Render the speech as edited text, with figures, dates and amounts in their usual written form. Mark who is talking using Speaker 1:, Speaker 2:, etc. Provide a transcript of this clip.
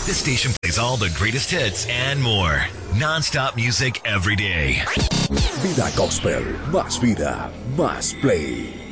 Speaker 1: This station plays all the greatest hits and more. Non-stop music every day.
Speaker 2: Vida Gospel, más vida, más play.